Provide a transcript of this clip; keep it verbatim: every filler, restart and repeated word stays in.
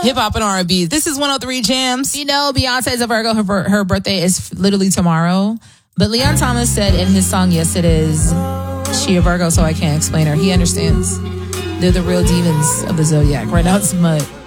hip hop and R and B. This is one oh three Jams. You know, Beyonce's a Virgo. Her, her birthday is literally tomorrow. But Leon Thomas said in his song, Yes It Is, she a Virgo, so I can't explain her. He understands. They're the real demons of the Zodiac. Right now it's mud.